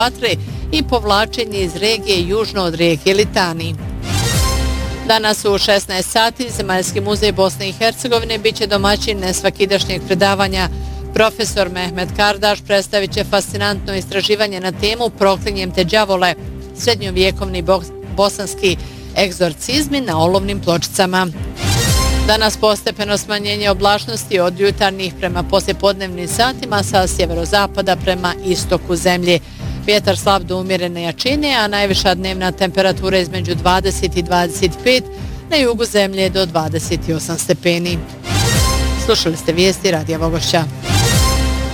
vatre i povlačenje iz regije južno od rijeke Litani. Danas u 16 sati Zemaljski muzej Bosne i Hercegovine biće domaćin nesvakidašnjeg predavanja. Profesor Mehmet Kardaš predstavit će fascinantno istraživanje na temu Proklinjem te đavole, srednjovjekovni bosanski egzorcizmi na olovnim pločicama. Danas postepeno smanjenje oblačnosti od jutarnjih prema poslijepodnevnim satima sa sjeverozapada prema istoku zemlje. Vjetar slab do umjerene jačine, a najviša dnevna temperatura između 20 i 25, na jugu zemlje do 28 stepeni. Slušali ste vijesti Radija Vogošća.